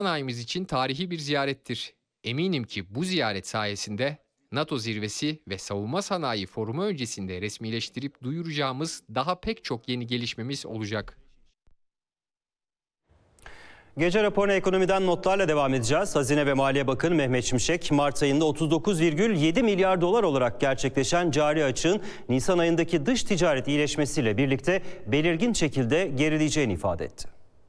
Sanayimiz için tarihi bir ziyarettir. Eminim ki bu ziyaret sayesinde NATO zirvesi ve savunma sanayi forumu öncesinde resmileştirip duyuracağımız daha pek çok yeni gelişmemiz olacak. Gece raporuna ekonomiden notlarla devam edeceğiz. Hazine ve Maliye Bakanı Mehmet Şimşek, Mart ayında 39,7 milyar dolar olarak gerçekleşen cari açığın Nisan ayındaki dış ticaret iyileşmesiyle birlikte belirgin şekilde gerileyeceğini ifade etti.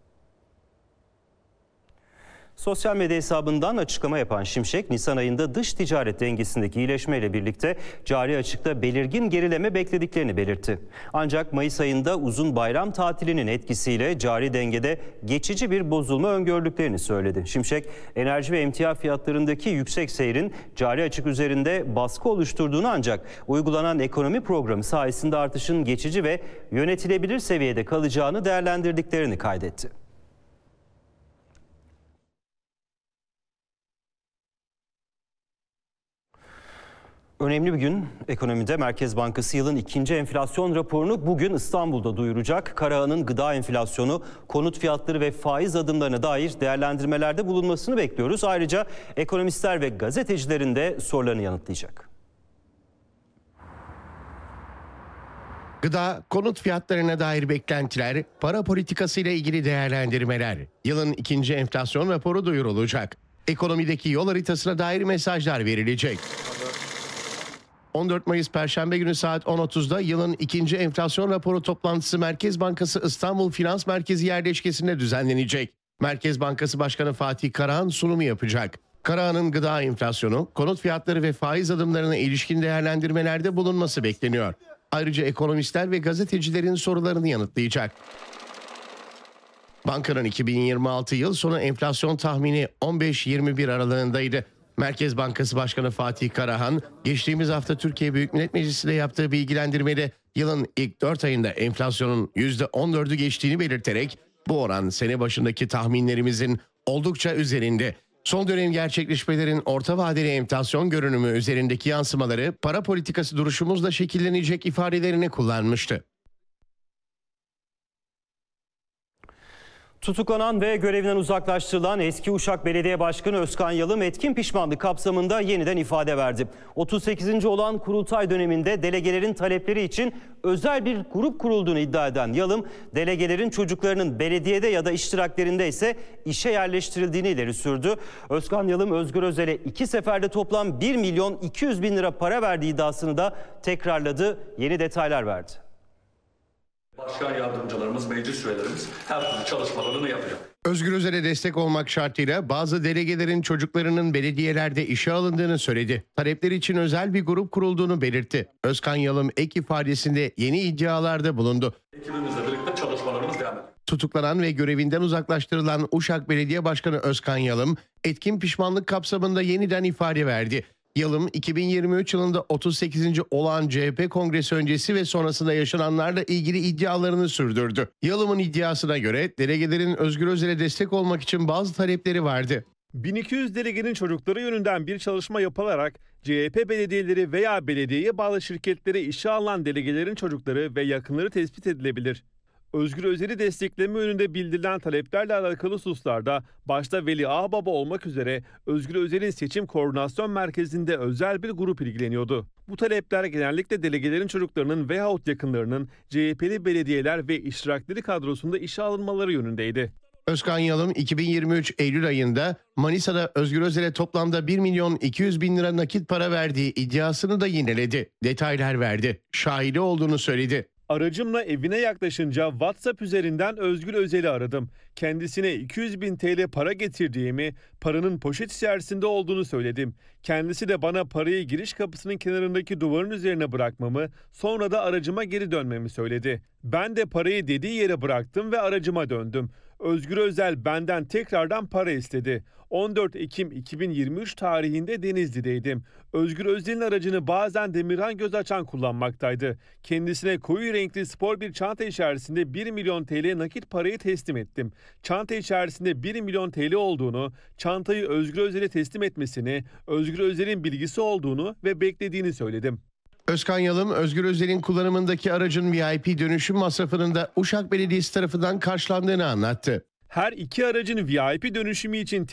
Sosyal medya hesabından açıklama yapan Şimşek, Nisan ayında dış ticaret dengesindeki iyileşmeyle birlikte cari açıkta belirgin gerileme beklediklerini belirtti. Ancak Mayıs ayında uzun bayram tatilinin etkisiyle cari dengede geçici bir bozulma öngördüklerini söyledi. Şimşek, enerji ve emtia fiyatlarındaki yüksek seyrin cari açık üzerinde baskı oluşturduğunu ancak uygulanan ekonomi programı sayesinde artışın geçici ve yönetilebilir seviyede kalacağını değerlendirdiklerini kaydetti. Önemli bir gün ekonomide. Merkez Bankası yılın ikinci enflasyon raporunu bugün İstanbul'da duyuracak. Karahan'ın gıda enflasyonu, konut fiyatları ve faiz adımlarına dair değerlendirmelerde bulunmasını bekliyoruz. Ayrıca ekonomistler ve gazetecilerin de sorularını yanıtlayacak. Gıda, konut fiyatlarına dair beklentiler, para politikası ile ilgili değerlendirmeler. Yılın ikinci enflasyon raporu duyurulacak. Ekonomideki yol haritasına dair mesajlar verilecek. 14 Mayıs Perşembe günü saat 10.30'da yılın ikinci enflasyon raporu toplantısı Merkez Bankası İstanbul Finans Merkezi yerleşkesinde düzenlenecek. Merkez Bankası Başkanı Fatih Karahan sunumu yapacak. Karahan'ın gıda enflasyonu, konut fiyatları ve faiz adımlarına ilişkin değerlendirmelerde bulunması bekleniyor. Ayrıca ekonomistler ve gazetecilerin sorularını yanıtlayacak. Bankanın 2026 yıl sonu enflasyon tahmini 15-21 aralığındaydı. Merkez Bankası Başkanı Fatih Karahan, geçtiğimiz hafta Türkiye Büyük Millet Meclisi'nde yaptığı bilgilendirmede yılın ilk 4 ayında enflasyonun %14'ü geçtiğini belirterek bu oran sene başındaki tahminlerimizin oldukça üzerinde. Son dönem gerçekleşmelerin orta vadeli enflasyon görünümü üzerindeki yansımaları para politikası duruşumuzla şekillenecek ifadelerini kullanmıştı. Tutuklanan ve görevinden uzaklaştırılan eski Uşak Belediye Başkanı Özkan Yalım etkin pişmanlık kapsamında yeniden ifade verdi. 38. olan kurultay döneminde delegelerin talepleri için özel bir grup kurulduğunu iddia eden Yalım, delegelerin çocuklarının belediyede ya da iştiraklerinde ise işe yerleştirildiğini ileri sürdü. Özkan Yalım, Özgür Özel'e 2 seferde toplam 1 milyon 200 bin lira para verdiği iddiasını da tekrarladı. Yeni detaylar verdi. Başkan yardımcılarımız, meclis üyelerimiz her türlü çalışmalarını yapıyor. Özgür Özel'e destek olmak şartıyla bazı delegelerin çocuklarının belediyelerde işe alındığını söyledi. Talepler için özel bir grup kurulduğunu belirtti. Özkan Yalım ek ifadesinde yeni iddialarda bulundu. Ekibimizle birlikte çalışmalarımız devam ediyor. Tutuklanan ve görevinden uzaklaştırılan Uşak Belediye Başkanı Özkan Yalım, etkin pişmanlık kapsamında yeniden ifade verdi. Yalım, 2023 yılında 38. olağan CHP kongresi öncesi ve sonrasında yaşananlarla ilgili iddialarını sürdürdü. Yalım'ın iddiasına göre delegelerin Özgür Özel'e destek olmak için bazı talepleri vardı. 1200 delegenin çocukları yönünden bir çalışma yapılarak CHP belediyeleri veya belediyeye bağlı şirketlere işe alınan delegelerin çocukları ve yakınları tespit edilebilir. Özgür Özel'i destekleme yönünde bildirilen taleplerle alakalı hususlarda başta Veli Ağbaba olmak üzere Özgür Özel'in seçim koordinasyon merkezinde özel bir grup ilgileniyordu. Bu talepler genellikle delegelerin çocuklarının veyahut yakınlarının CHP'li belediyeler ve iştirakleri kadrosunda işe alınmaları yönündeydi. Özkan Yalım 2023 Eylül ayında Manisa'da Özgür Özel'e toplamda 1 milyon 200 bin lira nakit para verdiği iddiasını da yineledi. Detaylar verdi. Şahidi olduğunu söyledi. Aracımla evine yaklaşınca WhatsApp üzerinden Özgür Özel'i aradım. Kendisine 200 bin TL para getirdiğimi, paranın poşet içerisinde olduğunu söyledim. Kendisi de bana parayı giriş kapısının kenarındaki duvarın üzerine bırakmamı, sonra da aracıma geri dönmemi söyledi. Ben de parayı dediği yere bıraktım ve aracıma döndüm. Özgür Özel benden tekrardan para istedi. 14 Ekim 2023 tarihinde Denizli'deydim. Özgür Özel'in aracını bazen Demirhan Gözaçan kullanmaktaydı. Kendisine koyu renkli spor bir çanta içerisinde 1 milyon TL nakit parayı teslim ettim. Çanta içerisinde 1 milyon TL olduğunu, çantayı Özgür Özel'e teslim etmesini, Özgür Özel'in bilgisi olduğunu ve beklediğini söyledim. Özkan Yalım, Özgür Özel'in kullanımındaki aracın VIP dönüşüm masrafının da Uşak Belediyesi tarafından karşılandığını anlattı. Her iki aracın VIP dönüşümü için